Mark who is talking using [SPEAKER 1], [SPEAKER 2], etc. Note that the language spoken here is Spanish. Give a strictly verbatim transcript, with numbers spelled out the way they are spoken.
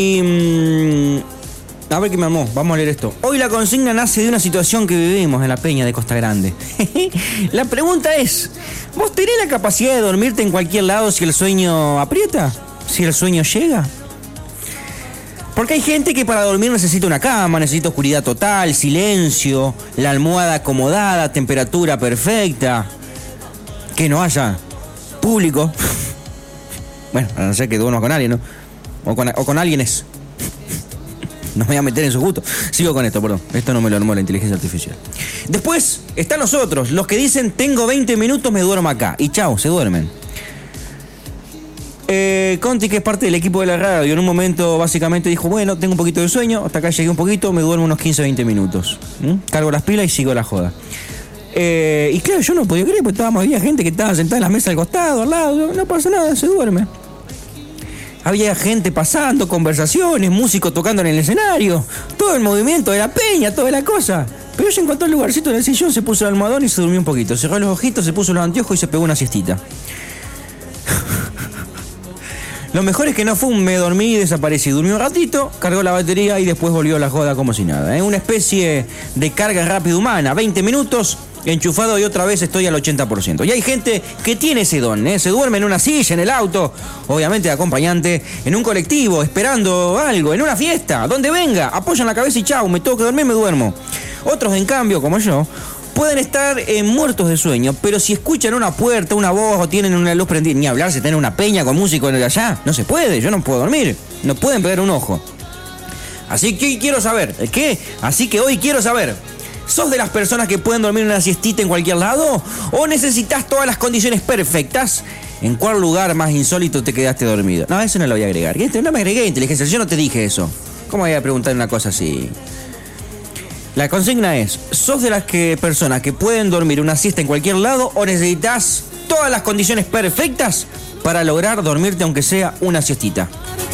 [SPEAKER 1] Y, mmm, a ver qué me armó, vamos a leer esto. Hoy la consigna nace de una situación que vivimos en la Peña de Costa Grande. La pregunta es, ¿vos tenés la capacidad de dormirte en cualquier lado si el sueño aprieta? ¿Si el sueño llega? Porque hay gente que para dormir necesita una cama, necesita oscuridad total, silencio, la almohada acomodada, temperatura perfecta, que no haya público. Bueno, a no ser que duermas con alguien, ¿no? O con, o con alguienes. No me voy a meter en su gusto. Sigo con esto, perdón. Esto no me lo armó la inteligencia artificial. Después están los otros, los que dicen tengo veinte minutos, me duermo acá. Y chao, se duermen. Eh, Conti, que es parte del equipo de la radio, en un momento básicamente dijo, bueno, tengo un poquito de sueño, hasta acá llegué un poquito, me duermo unos quince a veinte minutos. ¿Mm? Cargo las pilas y sigo la joda. Eh, y claro, yo no podía creer, porque estábamos, había gente que estaba sentada en la mesa al costado, al lado, no pasa nada, se duerme. Había gente pasando, conversaciones, músicos tocando en el escenario, todo el movimiento de la peña, toda la cosa. Pero ella encontró el lugarcito en el sillón, se puso el almohadón y se durmió un poquito. Cerró los ojitos, se puso los anteojos y se pegó una siestita. Lo mejor es que no fue un me dormí y desaparecí. Durmió un ratito, cargó la batería y después volvió a la joda como si nada. Es una especie de carga rápida humana. veinte minutos, enchufado y otra vez estoy al ochenta por ciento. Y hay gente que tiene ese don, ¿eh? Se duerme en una silla, en el auto, obviamente de acompañante, en un colectivo, esperando algo, en una fiesta, donde venga, apoyan la cabeza y chau, me tengo que dormir, me duermo. Otros, en cambio, como yo, pueden estar eh, muertos de sueño, pero si escuchan una puerta, una voz o tienen una luz prendida, ni hablar, si tienen una peña con músicos de allá, no se puede, yo no puedo dormir, no pueden pegar un ojo. Así que hoy quiero saber, ¿qué? Así que hoy quiero saber, ¿sos de las personas que pueden dormir una siestita en cualquier lado? ¿O necesitas todas las condiciones perfectas? ¿En cuál lugar más insólito te quedaste dormido? No, eso no lo voy a agregar. No me agregué inteligencia, yo no te dije eso. ¿Cómo voy a preguntar una cosa así? La consigna es, ¿sos de las que personas que pueden dormir una siesta en cualquier lado o necesitas todas las condiciones perfectas para lograr dormirte aunque sea una siestita?